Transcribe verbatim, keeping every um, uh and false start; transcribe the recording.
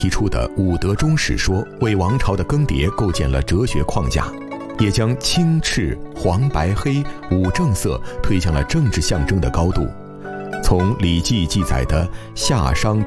提出的五德中史说为王朝的更迭构建了哲学框架，也将青赤黄白黑五正色推向了政治象征的高度。从《礼记》记载的夏商